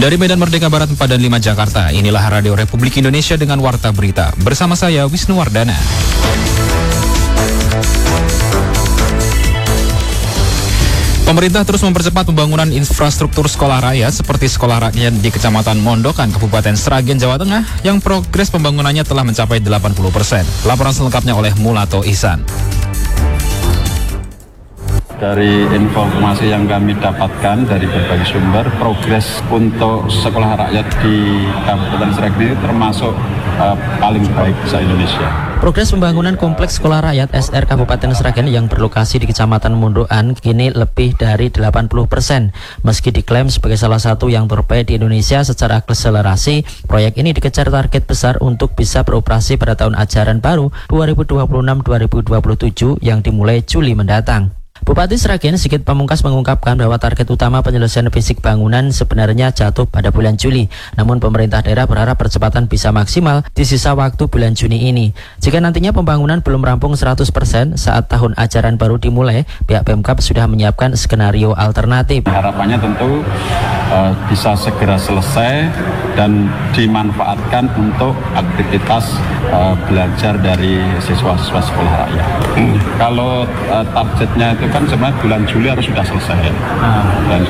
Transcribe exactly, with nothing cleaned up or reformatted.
Dari Medan Merdeka Barat empat dan lima Jakarta, inilah Radio Republik Indonesia dengan Warta Berita. Bersama saya, Wisnu Wardana. Pemerintah terus mempercepat pembangunan infrastruktur sekolah rakyat seperti sekolah rakyat di Kecamatan Mondokan, Kabupaten Sragen, Jawa Tengah, yang progres pembangunannya telah mencapai delapan puluh persen. Laporan selengkapnya oleh Mulato Ihsan. Dari informasi yang kami dapatkan dari berbagai sumber, progres untuk sekolah rakyat di Kabupaten Sragen ini termasuk uh, paling baik se-Indonesia. Progres pembangunan kompleks sekolah rakyat S R Kabupaten Sragen yang berlokasi di Kecamatan Mondokan kini lebih dari delapan puluh persen. Meski diklaim sebagai salah satu yang terbaik di Indonesia secara akselerasi, proyek ini dikejar target besar untuk bisa beroperasi pada tahun ajaran baru dua ribu dua puluh enam dua ribu dua puluh tujuh yang dimulai Juli mendatang. Bupati Sragen Sigit Pamungkas mengungkapkan bahwa target utama penyelesaian fisik bangunan sebenarnya jatuh pada bulan Juli. Namun pemerintah daerah berharap percepatan bisa maksimal di sisa waktu bulan Juni ini. Jika nantinya pembangunan belum rampung seratus persen saat tahun ajaran baru dimulai, pihak Pemkab sudah menyiapkan skenario alternatif. Harapannya tentu uh, bisa segera selesai dan dimanfaatkan untuk aktivitas uh, belajar dari siswa-siswa sekolah rakyat. Hmm. Kalau uh, targetnya itu kan sebenarnya bulan Juli harus sudah selesai. Hmm. Dan